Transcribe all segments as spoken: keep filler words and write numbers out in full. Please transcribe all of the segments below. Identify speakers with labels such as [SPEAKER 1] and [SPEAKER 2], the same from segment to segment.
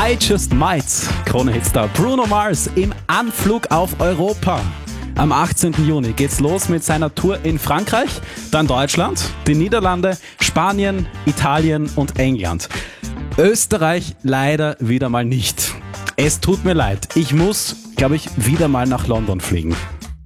[SPEAKER 1] I Just Might, Krone-Hitstar Bruno Mars im Anflug auf Europa. Am achtzehnten Juni geht's los mit seiner Tour in Frankreich, dann Deutschland, die Niederlande, Spanien, Italien und England. Österreich leider wieder mal nicht. Es tut mir leid, ich muss, glaube ich, wieder mal nach London fliegen.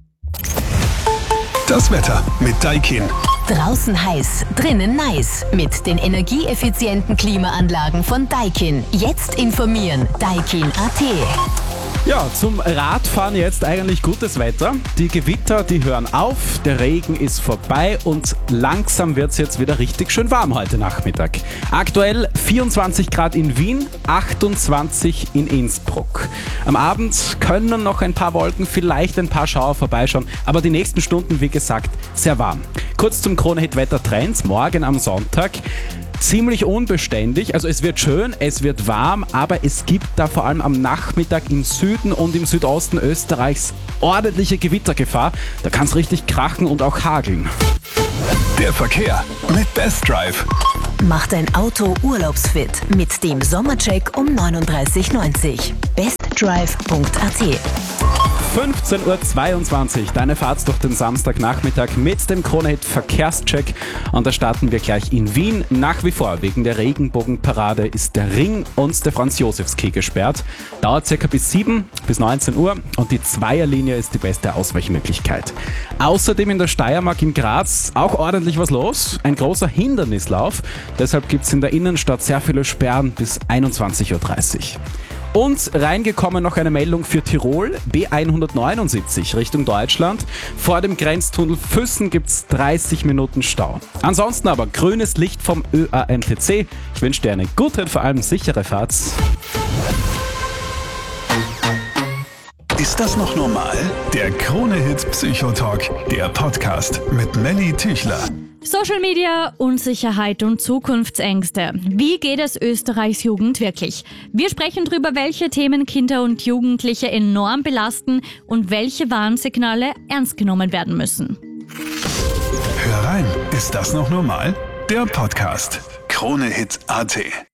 [SPEAKER 2] Das Wetter mit Daikin.
[SPEAKER 3] Draußen heiß, drinnen nice. Mit den energieeffizienten Klimaanlagen von Daikin. Jetzt informieren. Daikin Punkt a t.
[SPEAKER 1] Ja, zum Radfahren jetzt eigentlich gutes Wetter. Die Gewitter, die hören auf, der Regen ist vorbei und langsam wird es jetzt wieder richtig schön warm heute Nachmittag. Aktuell vierundzwanzig Grad in Wien, achtundzwanzig in Innsbruck. Am Abend können noch ein paar Wolken, vielleicht ein paar Schauer vorbeischauen, aber die nächsten Stunden, wie gesagt, sehr warm. Kurz zum Krone-Hit-Wetter-Trends, morgen am Sonntag. Ziemlich unbeständig, also es wird schön, es wird warm, aber es gibt da vor allem am Nachmittag im Süden und im Südosten Österreichs ordentliche Gewittergefahr. Da kann es richtig krachen und auch hageln.
[SPEAKER 2] Der Verkehr mit Best Drive.
[SPEAKER 3] Mach dein Auto urlaubsfit mit dem Sommercheck um neununddreißig neunzig. bestdrive Punkt a t.
[SPEAKER 1] fünfzehn Uhr zweiundzwanzig, deine Fahrt durch den Samstagnachmittag mit dem Krone-Hit Verkehrscheck. Und da starten wir gleich in Wien. Nach wie vor wegen der Regenbogenparade ist der Ring und der Franz-Josefs-Quai gesperrt. Dauert circa bis sieben, bis neunzehn Uhr und die Zweierlinie ist die beste Ausweichmöglichkeit. Außerdem in der Steiermark in Graz auch ordentlich was los. Ein großer Hindernislauf. Deshalb gibt es in der Innenstadt sehr viele Sperren bis einundzwanzig Uhr dreißig. Und reingekommen noch eine Meldung für Tirol, B hundertneunundsiebzig Richtung Deutschland. Vor dem Grenztunnel Füssen gibt es dreißig Minuten Stau. Ansonsten aber grünes Licht vom Ö A M T C. Ich wünsche dir eine gute und vor allem sichere Fahrt.
[SPEAKER 2] Ist das noch normal? Der Krone-Hit Psychotalk, der Podcast mit Melly Tüchler.
[SPEAKER 4] Social Media, Unsicherheit und Zukunftsängste. Wie geht es Österreichs Jugend wirklich? Wir sprechen darüber, welche Themen Kinder und Jugendliche enorm belasten und welche Warnsignale ernst genommen werden müssen.
[SPEAKER 2] Hör rein, ist das noch normal? Der Podcast. Krone-Hit Punkt a t.